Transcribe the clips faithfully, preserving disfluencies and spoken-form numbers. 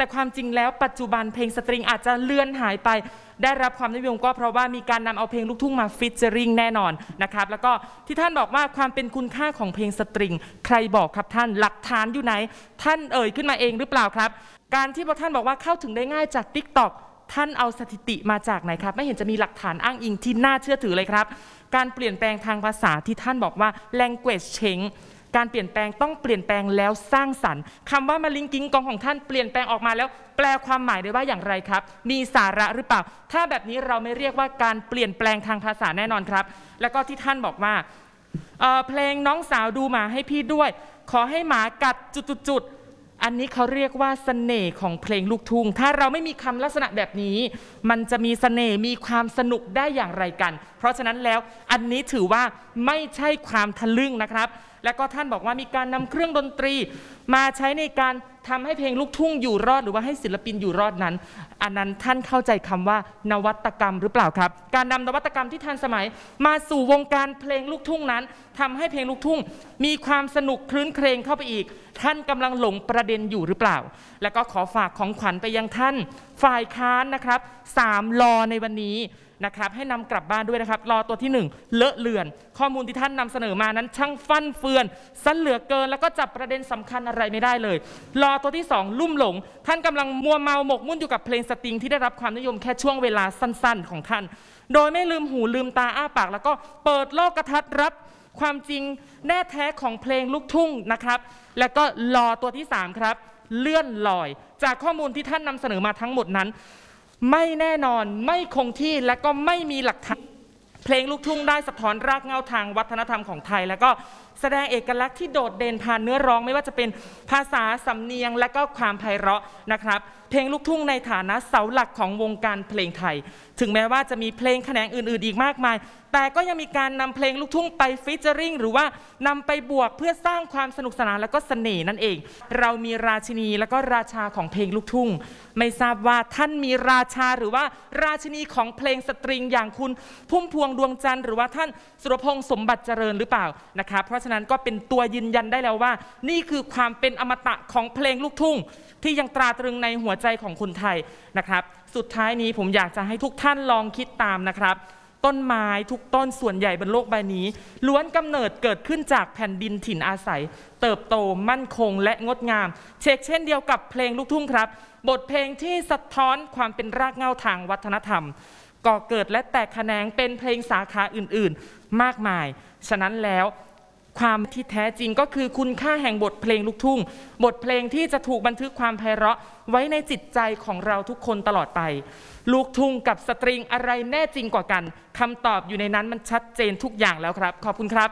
แต่ความจริงแล้วปัจจุบันเพลงสตริงอาจจะเลือนหายไปได้รับความนิยมก็เพราะว่ามีการนำเอาเพลงลูกทุ่งมาฟีเจอริงแน่นอนนะครับแล้วก็ที่ท่านบอกว่าความเป็นคุณค่าของเพลงสตริงใครบอกครับท่านหลักฐานอยู่ไหนท่านเอ่ยขึ้นมาเองหรือเปล่าครับการที่พวกท่านบอกว่าเข้าถึงได้ง่ายจาก ติ๊กต็อก ท่านเอาสถิติมาจากไหนครับไม่เห็นจะมีหลักฐานอ้างอิงที่น่าเชื่อถือเลยครับการเปลี่ยนแปลงทางภาษาที่ท่านบอกว่า language change การเปลี่ยนแปลงต้องเปลี่ยนแปลงแล้วสร้างสรรค์คำว่ามาลิงกิ้งกองของท่านเปลี่ยนแปลงออกมาแล้วแปลความหมายได้ว่าอย่างไรครับมีสาระหรือเปล่าถ้าแบบนี้เราไม่เรียกว่าการเปลี่ยนแปลงทางภาษาแน่นอนครับแล้วก็ที่ท่านบอกว่า เอ่อ เพลงน้องสาวดูหมาให้พี่ด้วยขอให้หมากัดจุดๆอันนี้เขาเรียกว่าเสน่ห์ของเพลงลูกทุ่งถ้าเราไม่มีคำลักษณะแบบนี้มันจะมีเสน่ห์มีความสนุกได้อย่างไรกันเพราะฉะนั้นแล้วอันนี้ถือว่าไม่ใช่ความทะลึ่งนะครับแล้วก็ท่านบอกว่ามีการนำเครื่องดนตรีมาใช้ในการทำให้เพลงลูกทุ่งอยู่รอดหรือว่าให้ศิลปินอยู่รอดนั้นอันนั้นท่านเข้าใจคำว่านวัตกรรมหรือเปล่าครับการนำนวัตกรรมที่ทันสมัยมาสู่วงการเพลงลูกทุ่งนั้นทำให้เพลงลูกทุ่งมีความสนุกคลื้นเครงเข้าไปอีกท่านกำลังหลงประเด็นอยู่หรือเปล่าแล้วก็ขอฝากของขวัญไปยังท่านฝ่ายค้านนะครับสามลอในวันนี้นะครับให้นำกลับบ้านด้วยนะครับรอตัวที่หนึ่งเลอะเลือนข้อมูลที่ท่านนำเสนอมานั้นช่างฟั่นเฟือนสั้นเหลือเกินแล้วก็จับประเด็นสำคัญอะไรไม่ได้เลยรอตัวที่สองลุ่มหลงท่านกำลังมัวเมาหมกมุ่นอยู่กับเพลงสตริงที่ได้รับความนิยมแค่ช่วงเวลาสั้นๆของท่านโดยไม่ลืมหูลืมตาอ้าปากแล้วก็เปิดโลกทัศน์รับความจริงแน่แท้ของเพลงลูกทุ่งนะครับแล้วก็รอตัวที่สามครับเลื่อนลอยจากข้อมูลที่ท่านนำเสนอมาทั้งหมดนั้นไม่แน่นอนไม่คงที่และก็ไม่มีหลักฐานเพลงลูกทุ่งได้สะท้อนรากเหง้าทางวัฒนธรรมของไทยแล้วก็แสดงเอกลักษณ์ที่โดดเด่นผ่านเนื้อร้องไม่ว่าจะเป็นภาษาสำเนียงและก็ความไพเราะนะครับเพลงลูกทุ่งในฐานะเสาหลักของวงการเพลงไทยถึงแม้ว่าจะมีเพลงแขนงอื่นๆอีกมากมายแต่ก็ยังมีการนำเพลงลูกทุ่งไปฟีเจอริงหรือว่านำไปบวกเพื่อสร้างความสนุกสนานและก็เสน่ห์นั่นเองเรามีราชินีและก็ราชาของเพลงลูกทุ่งไม่ทราบว่าท่านมีราชาหรือว่าราชินีของเพลงสตริงอย่างคุณพุ่มพวงดวงจันทร์หรือว่าท่านสุรพงษ์สมบัติเจริญหรือเปล่านะครับเพราะฉะนั้นก็เป็นตัวยืนยันได้แล้วว่านี่คือความเป็นอมตะของเพลงลูกทุ่งที่ยังตราตรึงในหัวใจของคนไทยนะครับสุดท้ายนี้ผมอยากจะให้ทุกท่านลองคิดตามนะครับต้นไม้ทุกต้นส่วนใหญ่บนโลกใบนี้ล้วนกำเนิดเกิดขึ้นจากแผ่นดินถิ่นอาศัยเติบโตมั่นคงและงดงามเช่นเช่นเดียวกับเพลงลูกทุ่งครับบทเพลงที่สะท้อนความเป็นรากเหง้าทางวัฒนธรรมก่อเกิดและแตกแขนงเป็นเพลงสาขาอื่นๆมากมายฉะนั้นแล้วความที่แท้จริงก็คือคุณค่าแห่งบทเพลงลูกทุ่งบทเพลงที่จะถูกบันทึกความไพเราะไว้ในจิตใจของเราทุกคนตลอดไปลูกทุ่งกับสตริงอะไรแน่จริงกว่ากันคำตอบอยู่ในนั้นมันชัดเจนทุกอย่างแล้วครับขอบคุณครับ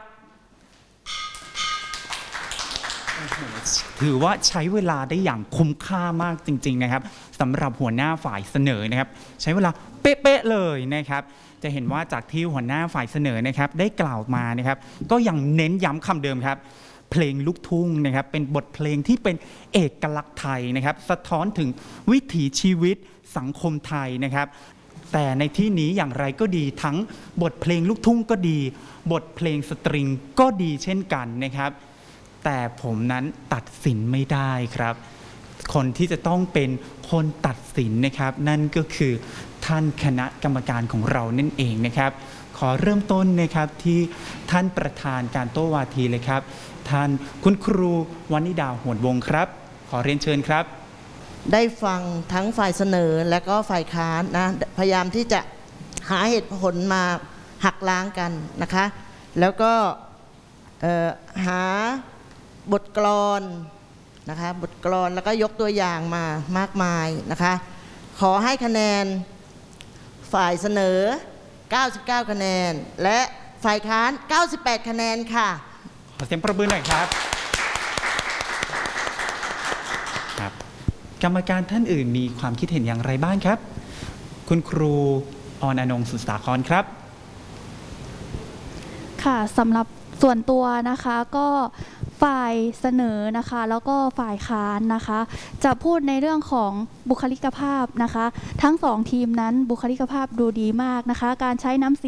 ถือว่าใช้เวลาได้อย่างคุ้มค่ามากจริงๆนะครับสำหรับหัวหน้าฝ่ายเสนอนะครับใช้เวลาเป๊ะๆเลยนะครับจะเห็นว่าจากที่หัวหน้าฝ่ายเสนอนะครับได้กล่าวมานะครับก็ยังเน้นย้ำคำเดิมครับเพลงลูกทุ่งนะครับเป็นบทเพลงที่เป็นเอกลักษณ์ไทยนะครับสะท้อนถึงวิถีชีวิตสังคมไทยนะครับแต่ในที่นี้อย่างไรก็ดีทั้งบทเพลงลูกทุ่งก็ดีบทเพลงสตริงก็ดีเช่นกันนะครับแต่ผมนั้นตัดสินไม่ได้ครับคนที่จะต้องเป็นคนตัดสินนะครับนั่นก็คือท่านคณะกรรมการของเรานั่นเองนะครับขอเริ่มต้นนะครับที่ท่านประธานการโต้วาทีเลยครับท่านคุณครูวณิดาหวนวงศ์ครับขอเรียนเชิญครับได้ฟังทั้งฝ่ายเสนอและก็ฝ่ายค้านนะพยายามที่จะหาเหตุผลมาหักล้างกันนะคะแล้วก็หาบทกลอนนะคะบทกลอนแล้วก็ยกตัวอย่างมามากมายนะคะขอให้คะแนนฝ่ายเสนอเก้าสิบเก้าคะแนนและฝ่ายค้านเก้าสิบแปดคะแนนค่ะขอเสียงปรบมือหน่อยครับครับกรรมการท่านอื่นมีความคิดเห็นอย่างไรบ้างครับคุณครูออนอนงค์สุสาครครับค่ะสำหรับส่วนตัวนะคะก็ฝ่ายเสนอนะคะแล้วก็ฝ่ายค้านนะคะจะพูดในเรื่องของบุคลิกภาพนะคะทั้งสองทีมนั้นบุคลิกภาพดูดีมากนะคะการใช้น้ำเสียง